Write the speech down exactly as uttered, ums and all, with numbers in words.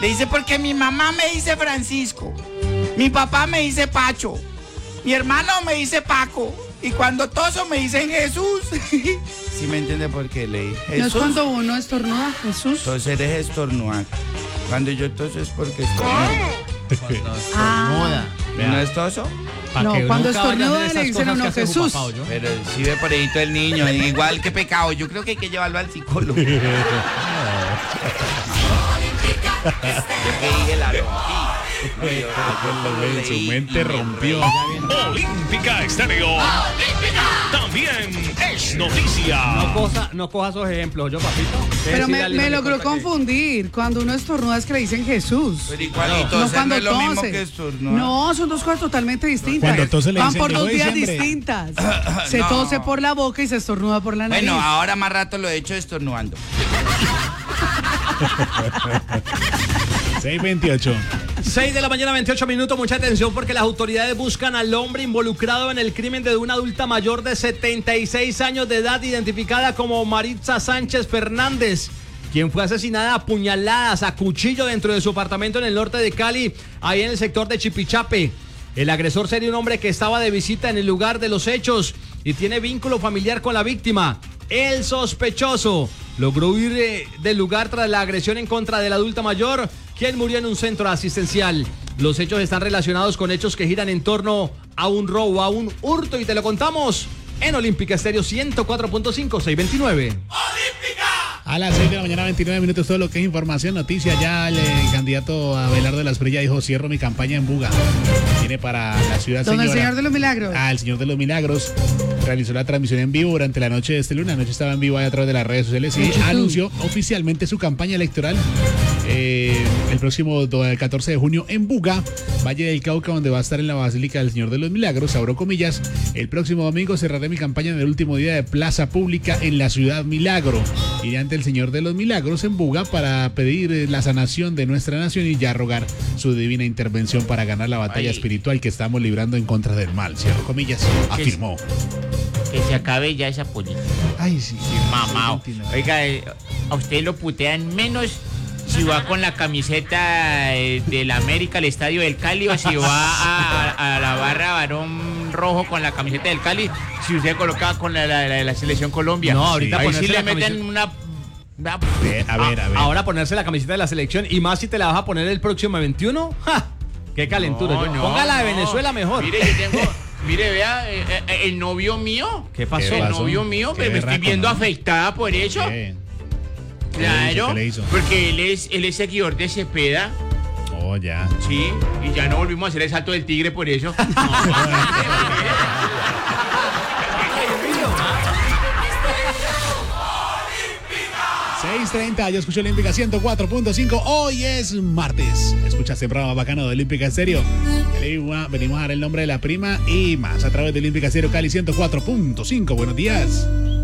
Le dice porque mi mamá me dice Francisco, mi papá me dice Pacho, mi hermano me dice Paco, y cuando toso me dicen Jesús. ¿Sí me entiende por qué leí? ¿No es cuando uno estornuda, Jesús? Entonces eres estornudar. Cuando yo toso es porque estornudo. Cuando estornuda. ¿No es toso? No, cuando estornuda le dicen a uno Jesús. Pero si ve por ahí todo el niño, igual que pecado. Yo creo que hay que llevarlo al psicólogo. Yo que dije la rompí. Su mente rompió. Olímpica Estéreo. También es noticia. No coja, no coja esos ejemplos, yo, papito. Pero me, me logró confundir. Cuando uno estornuda es que le dicen Jesús. Pero igualito, no, o sea, cuando no es lo mismo tose. que estornudar. No, son dos cosas totalmente distintas. Cuando tose le Van dicen, por llegó dos vías diciembre. distintas. Se No. tose por la boca y se estornuda por la nariz. Bueno, ahora más rato lo he hecho estornudando. seis veintiocho. seis de la mañana, veintiocho minutos. Mucha atención porque las autoridades buscan al hombre involucrado en el crimen de una adulta mayor de setenta y seis años de edad, identificada como Maritza Sánchez Fernández, quien fue asesinada a puñaladas a cuchillo dentro de su apartamento en el norte de Cali, ahí en el sector de Chipichape. El agresor sería un hombre que estaba de visita en el lugar de los hechos y tiene vínculo familiar con la víctima. El sospechoso logró huir eh, del lugar tras la agresión en contra de la adulta mayor, quien murió en un centro asistencial. Los hechos están relacionados con hechos que giran en torno a un robo, a un hurto, y te lo contamos en Olímpica Estéreo ciento cuatro punto cinco, seiscientos veintinueve. A las seis de la mañana, veintinueve minutos, todo lo que es información, noticia. Ya el eh, candidato Abelardo de la Espriella dijo: cierro mi campaña en Buga. Viene para la ciudad, Don el señora. Señor de los Milagros. Ah, el Señor de los Milagros. Realizó la transmisión en vivo durante la noche de este lunes. Anoche estaba en vivo ahí a través de las redes sociales y anunció oficialmente su campaña electoral eh, el próximo el catorce de junio en Buga, Valle del Cauca, donde va a estar en la Basílica del Señor de los Milagros. Abro comillas: el próximo domingo cerraré mi campaña en el último día de plaza pública en la ciudad Milagro. Iré ante el Señor de los Milagros en Buga para pedir la sanación de nuestra nación y ya rogar su divina intervención para ganar la batalla Ay. espiritual que estamos librando en contra del mal. Cierro comillas, afirmó. Que se acabe ya esa política. Ay, sí, sí. Mamao. Oiga, eh, a usted lo putean menos si va con la camiseta eh, del América al estadio del Cali, o si va a, a la barra Barón Rojo con la camiseta del Cali, si usted colocaba con la, la, la, la selección Colombia. No, ahorita ahí ponerse sí le la meten camiseta- una... una- A ver, a ver, a ver. Ahora ponerse la camiseta de la selección, y más si te la vas a poner el próximo veintiuno. ¡Ja! ¡Qué calentura! No, Yo- no, Póngala de no. Venezuela mejor. Mire, yo tengo... Mire, vea, eh, eh, el novio mío. ¿Qué pasó? ¿Qué El pasó? novio mío, Qué pero me estoy berraco, viendo ¿no? afectada por eso. ¿Qué? Claro, ¿Qué le hizo? porque él es, él es seguidor de Cepeda, Oh, ya. sí, y ya no volvimos a hacer el salto del tigre por eso. seis treinta, yo escucho Olímpica ciento cuatro punto cinco. Hoy es martes. Escuchas el programa bacano de Olímpica Estéreo. Venimos a dar el nombre de la prima y más a través de Olímpica Estéreo Cali ciento cuatro punto cinco. Buenos días.